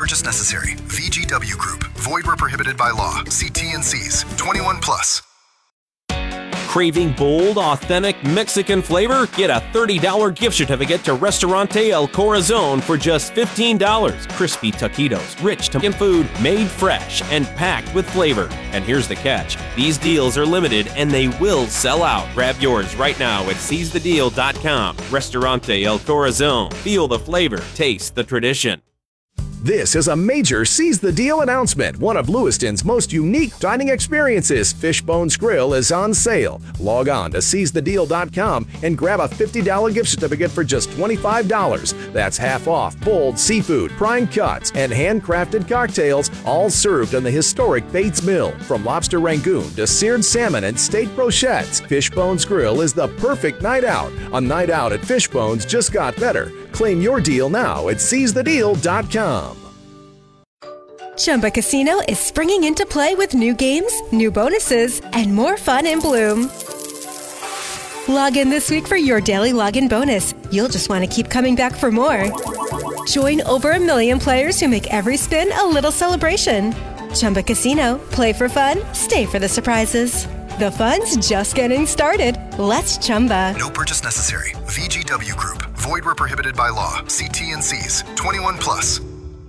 purchase necessary. VGW Group. Void where prohibited by law. See T&Cs. 21 plus. Craving bold, authentic Mexican flavor? Get a $30 gift certificate to Restaurante El Corazon for just $15. Crispy taquitos, rich Mexican food, made fresh and packed with flavor. And here's the catch. These deals are limited and they will sell out. Grab yours right now at seizethedeal.com. Restaurante El Corazon. Feel the flavor. Taste the tradition. This is a major Seize the Deal announcement. One of Lewiston's most unique dining experiences, Fishbones Grill, is on sale. Log on to seizethedeal.com and grab a $50 gift certificate for just $25. That's half off bold seafood, prime cuts, and handcrafted cocktails, all served in the historic Bates Mill. From lobster rangoon to seared salmon and steak brochettes, Fishbones Grill is the perfect night out. A night out at Fishbones just got better. Claim your deal now at seizethedeal.com. Chumba Casino is springing into play with new games, new bonuses, and more fun in Bloom. Log in this week for your daily login bonus. You'll just want to keep coming back for more. Join over 1 million players who make every spin a little celebration. Chumba Casino. Play for fun. Stay for the surprises. The fun's just getting started. Let's Chumba. No purchase necessary. VGW Group. Void where prohibited by law. See T&Cs. 21 plus.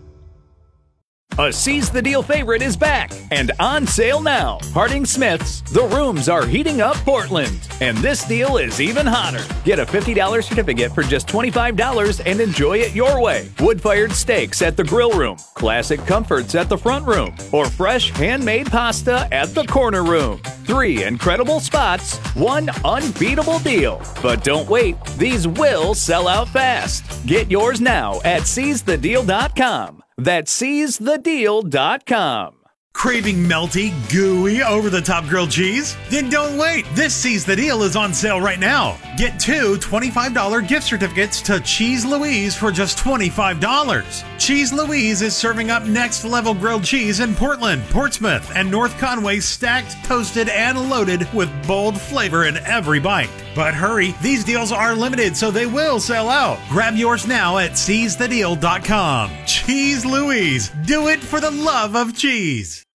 A Seize the Deal favorite is back and on sale now. Harding Smith's The Rooms Are Heating Up Portland. And this deal is even hotter. Get a $50 certificate for just $25 and enjoy it your way. Wood-fired steaks at the grill room, classic comforts at the front room, or fresh handmade pasta at the corner room. 3 incredible spots, 1 unbeatable deal. But don't wait, these will sell out fast. Get yours now at seizethedeal.com. That's seizethedeal.com. Craving melty, gooey, over-the-top grilled cheese? Then don't wait. This Seize the Deal is on sale right now. Get 2 $25 gift certificates to Cheese Louise for just $25. Cheese Louise is serving up next-level grilled cheese in Portland, Portsmouth, and North Conway, stacked, toasted, and loaded with bold flavor in every bite. But hurry, these deals are limited, so they will sell out. Grab yours now at seizethedeal.com. Cheese Louise. Do it for the love of cheese.